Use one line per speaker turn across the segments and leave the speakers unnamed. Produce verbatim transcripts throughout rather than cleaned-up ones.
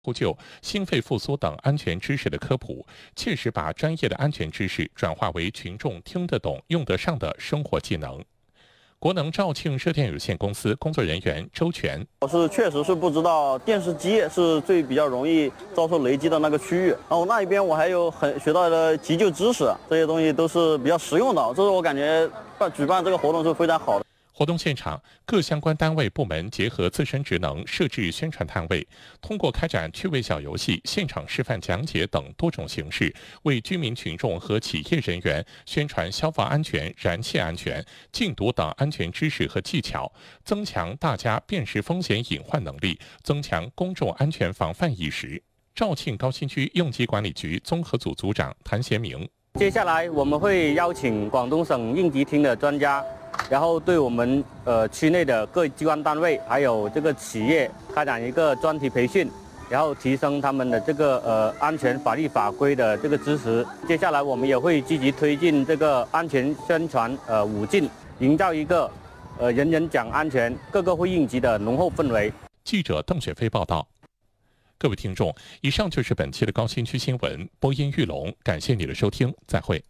呼救、心肺复苏等安全知识的科普，切实把专业的安全知识转化为群众听得懂、用得上的生活技能。国能肇庆热电有限公司工作人员周全：
我是确实是不知道电视机是最比较容易遭受雷击的那个区域，然后那一边我还有很学到的急救知识，这些东西都是比较实用的，这是我感觉办举办这个活动是非常好的。
活动现场，各相关单位部门结合自身职能，设置宣传摊位，通过开展趣味小游戏、现场示范讲解等多种形式，为居民群众和企业人员宣传消防安全、燃气安全、禁毒等安全知识和技巧，增强大家辨识风险隐患能力，增强公众安全防范意识。肇庆高新区应急管理局综合组组长谭贤明：
接下来我们会邀请广东省应急厅的专家，然后对我们呃区内的各机关单位还有这个企业开展一个专题培训，然后提升他们的这个呃安全法律法规的这个知识。接下来我们也会积极推进这个安全宣传呃五禁，营造一个呃人人讲安全、个个会应急的浓厚氛围。
记者邓雪飞报道。各位听众，以上就是本期的高新区新闻，播音玉龙，感谢你的收听，再会。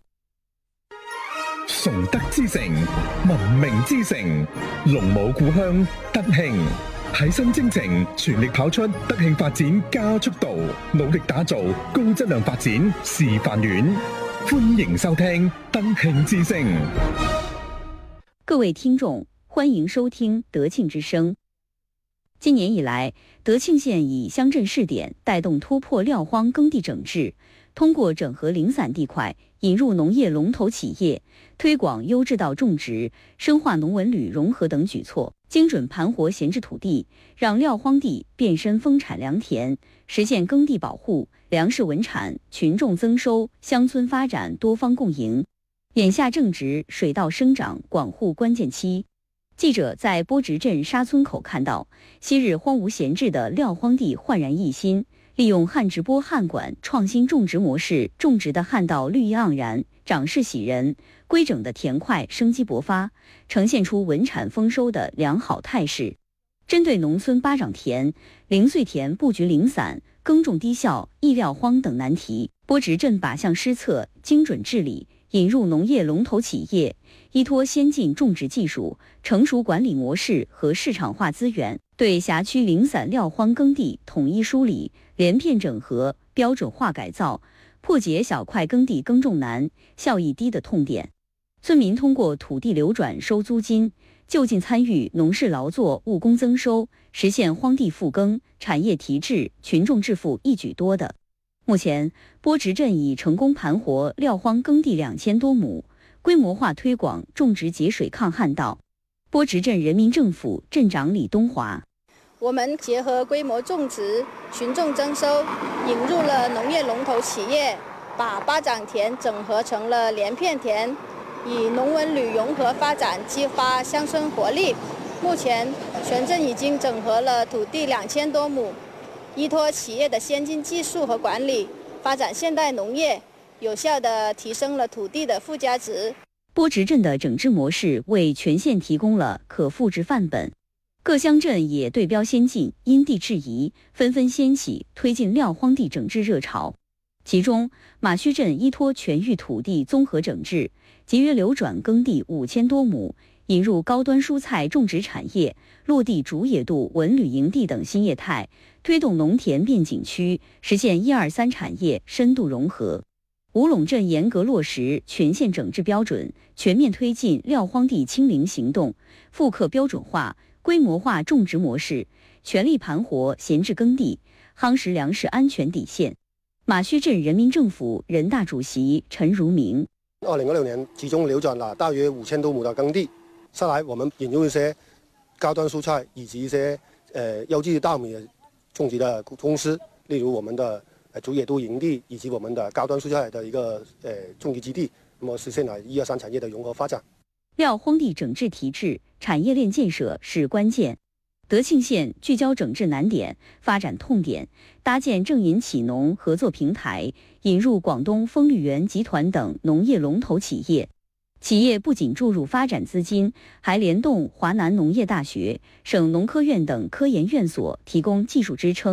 崇德之城，文明之城，龍母故鄉德慶，喺新征程全力跑出德慶發展加速度，努力打造高質量發展示範縣。歡迎收聽德慶之聲。
各位聽眾，歡迎收聽德慶之聲。今年以來，德慶縣以鄉鎮試點帶動突破撂荒耕地整治，通過整合零散地塊，引入農業龍頭企業，推廣優質稻種植，深化農文旅融合等舉措，精準盤活閒置土地，讓撂荒地變身豐產良田，實現耕地保護、糧食穩產、群眾增收、鄉村發展多方共贏。眼下正值水稻生長廣戶關鍵期。記者在波直鎮沙村口看到，昔日荒蕪閒置的撂荒地煥然一新，利用旱直播旱管創新種植模式種植的旱稻綠意盎然，長勢喜人，規整的田塊生機勃發，呈現出穩產豐收的良好態勢。針對農村巴掌田、零碎田佈局零散、耕種低效、易撂荒等難題，波直鎮靶向施策，精準治理，引入農業龍頭企業，依託先進種植技術、成熟管理模式和市場化資源，對轄區零散撂荒耕地統一梳理、連片整合、標準化改造，破解小塊耕地耕種難、效益低的痛點。村民通過土地流轉收租金，就近參與農事勞作務工增收，實現荒地復耕、產業提質、群眾致富一舉多得。目前，波直鎮已成功盤活撂荒耕地兩千多畝，規模化推廣種植節水抗旱稻。波直鎮人民政府鎮長李東華：
我們結合規模種植、群眾增收，引入了農業龍頭企業，把巴掌田整合成了連片田，以農文旅融合發展激發鄉村活力。目前，全鎮已經整合了土地兩千多畝。依託企業的先進技術和管理，發展現代農業，有效地提升了土地的附加值。
波直鎮的整治模式為全縣提供了可複製範本，各鄉鎮也對標先進，因地制宜，紛紛掀起推進撂荒地整治熱潮。其中，馬須鎮依託全域土地綜合整治，節約流轉耕地五千多畝，引入高端蔬菜種植產業，落地竹野渡文旅營地等新業態，推動農田變景區，實現一二三產業深度融合。武隴鎮嚴格落實全縣整治標準，全面推進撂荒地清零行動，復刻標準化、規模化種植模式，全力盤活閒置耕地，夯實糧食安全底線。馬須鎮人民政府人大主席陳如明：
二零二六年集中流轉了大約五千多畝的耕地，下來我們引入一些高端蔬菜以及一些呃優質稻米種植的公司，例如我們的呃竹野渡營地以及我們的高端蔬菜的一個呃種植基地，那麼實現了一二三產業的融合發展。
撂荒地整治提質、產業鏈建設是關鍵。德慶縣聚焦整治難點、發展痛點，搭建正銀企農合作平台，引入廣東豐綠園集團等農業龍頭企業。企業不僅注入發展資金，還聯動華南農業大學、省農科院等科研院所提供技術支撐，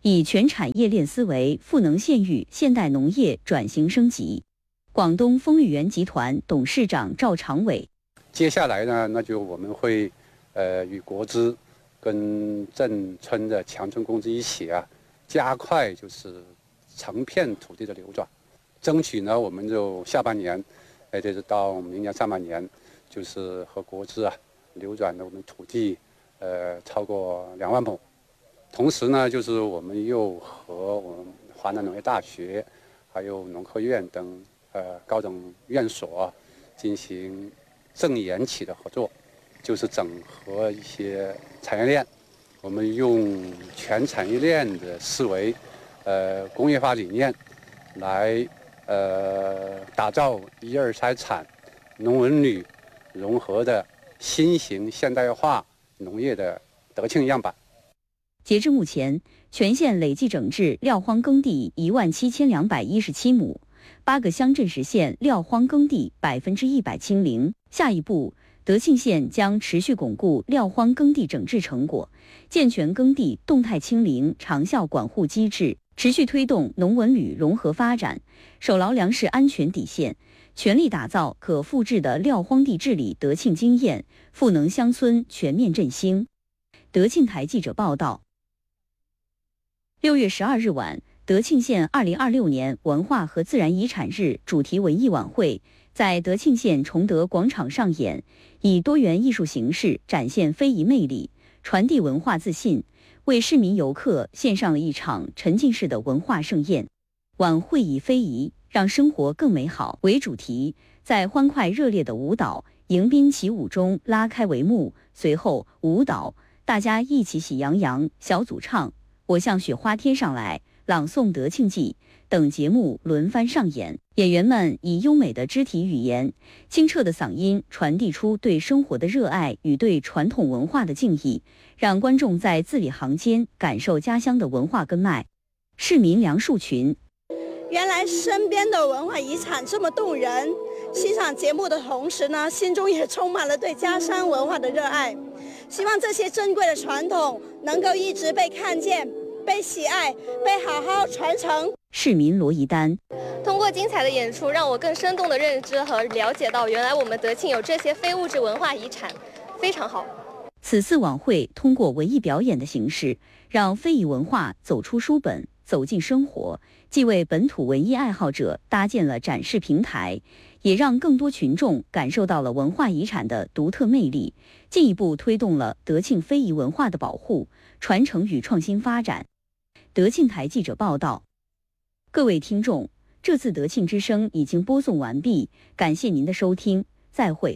以全产业链思维赋能县域现代农业转型升级。广东丰绿园集团董事长赵长伟：
接下来呢，那就我们会呃与国资跟镇村的强村公司一起啊，加快就是成片土地的流转，争取呢我们就下半年，哎，就是到明年上半年，就是和国资啊流转的我们土地呃超过两万亩。同时呢，就是我们又和我们华南农业大学、还有农科院等呃高等院所、啊、进行正研期的合作，就是整合一些产业链。我们用全产业链的思维，呃，工业化理念，来呃打造一二三产、农文旅融合的新型现代化农业的德庆样板。
截至目前，全县累计整治撂荒耕地一万七千两百一十七亩，八个乡镇实现撂荒耕地百分之一百清零。下一步，德庆县将持续巩固撂荒耕地整治成果，健全耕地动态清零长效管护机制，持续推动农文旅融合发展，守牢粮食安全底线，全力打造可复制的撂荒地治理德庆经验，赋能乡村全面振兴。德庆台记者报道。六月十二日晚，德庆县二零二六年文化和自然遗产日主题文艺晚会在德庆县崇德广场上演，以多元艺术形式展现非遗魅力，传递文化自信，为市民游客献上了一场沉浸式的文化盛宴。晚会以非遗让生活更美好为主题，在欢快热烈的舞蹈、迎宾起舞中拉开帷幕，随后舞蹈，大家一起喜洋洋，小组唱我像雪花贴上来，朗诵德庆记等节目轮番上演，演员们以优美的肢体语言、清澈的嗓音传递出对生活的热爱与对传统文化的敬意，让观众在字里行间感受家乡的文化根脉。市民梁树群：
原来身边的文化遗产这么动人，欣赏节目的同时呢，心中也充满了对家乡文化的热爱。希望这些珍贵的传统能够一直被看见、被喜爱、被好好传承。
市民罗怡丹：
通过精彩的演出，让我更生动地认知和了解到，原来我们德庆有这些非物质文化遗产，非常好。
此次晚会通过文艺表演的形式，让非遗文化走出书本，走进生活，既为本土文艺爱好者搭建了展示平台，也让更多群众感受到了文化遗产的独特魅力，进一步推动了德庆非遗文化的保护、传承与创新发展。德庆台记者报道。各位听众，这次德庆之声已经播送完毕，感谢您的收听，再会。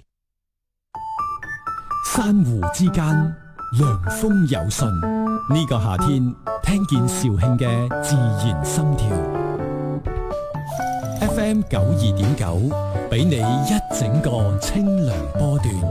珊瑚之間，涼風柔順，呢個夏天聽見肇慶嘅自然心跳。F M 九二點九，俾你一整個清涼波段。